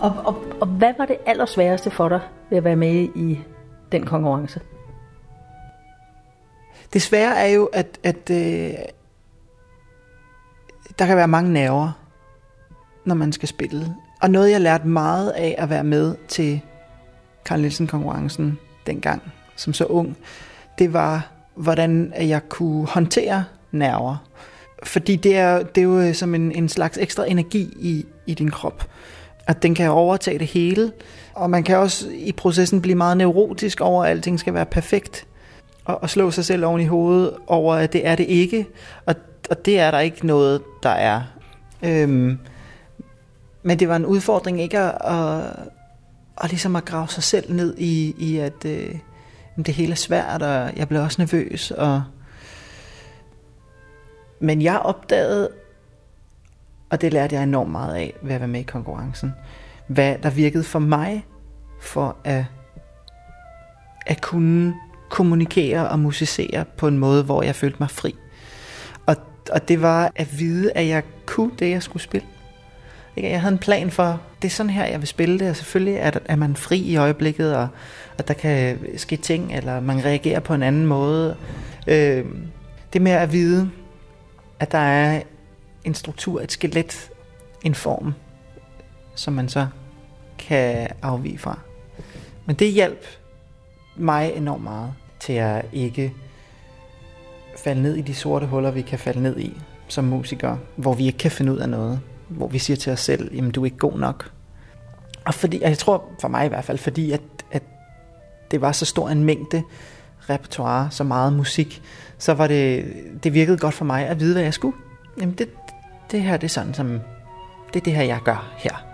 Og hvad var det allersværeste for dig ved at være med i den konkurrence? Det svære er jo, at der kan være mange nerver, når man skal spille. Og noget, jeg lærte meget af at være med til Carl Nielsen-konkurrencen dengang, som så ung, det var, hvordan jeg kunne håndtere nerver. Fordi det er jo som en slags ekstra energi i din krop. At den kan overtage det hele. Og man kan også i processen blive meget neurotisk over, at alting skal være perfekt. Og slå sig selv oven i hovedet over, at det er det ikke. Og det er der ikke noget, der er. Men det var en udfordring ikke at ligesom at grave sig selv ned i at det hele er svært, og jeg blev også nervøs. Men jeg opdagede, og det lærte jeg enormt meget af ved at være med i konkurrencen, hvad der virkede for mig for at kunne kommunikere og musicere på en måde, hvor jeg følte mig fri. Og det var at vide, at jeg kunne det, jeg skulle spille. Jeg havde en plan for, det er sådan her, jeg vil spille det, og selvfølgelig er man fri i øjeblikket, og der kan ske ting, eller man reagerer på en anden måde. Det med at vide, at der er en struktur, et skelet, en form, som man så kan afvige fra. Men det hjalp mig enormt meget til at ikke falde ned i de sorte huller, vi kan falde ned i som musikere, hvor vi ikke kan finde ud af noget, hvor vi siger til os selv, jamen du er ikke god nok. Og jeg tror for mig i hvert fald, fordi at det var så stor en mængde repertoire, så meget musik, så var det virkede godt for mig at vide, hvad jeg skulle. Jamen det her, det er sådan som, det er det her, jeg gør her.